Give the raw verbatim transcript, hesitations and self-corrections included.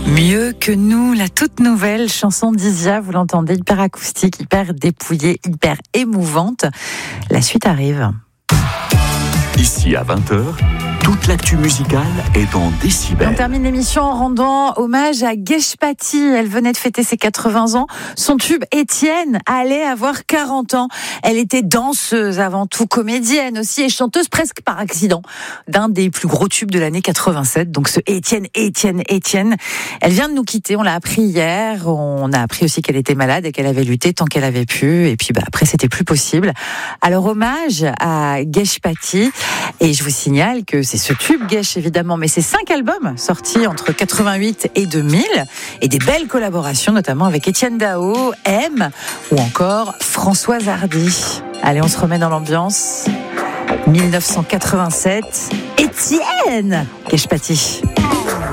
Mieux que nous, la toute nouvelle chanson d'Isia, vous l'entendez, hyper acoustique, hyper dépouillée, hyper émouvante. La suite arrive. Ici à vingt heures, toute l'actu musicale est dans Décibel. On termine l'émission en rendant hommage à Geshpati. Elle venait de fêter ses quatre-vingts ans. Son tube Étienne allait avoir quarante ans. Elle était danseuse avant tout, comédienne aussi et chanteuse presque par accident d'un des plus gros tubes de l'année quatre-vingt-sept. Donc ce Étienne, Étienne, Étienne. Elle vient de nous quitter, on l'a appris hier. On a appris aussi qu'elle était malade et qu'elle avait lutté tant qu'elle avait pu. Et puis bah, après, c'était plus possible. Alors hommage à Geshpati. Et je vous signale que c'est ce tube Gesh évidemment, mais c'est cinq albums sortis entre quatre-vingt-huit et deux mille et des belles collaborations notamment avec Étienne Dao, M ou encore Françoise Hardy. Allez, on se remet dans l'ambiance. dix-neuf cent quatre-vingt-sept, Étienne Geshpati.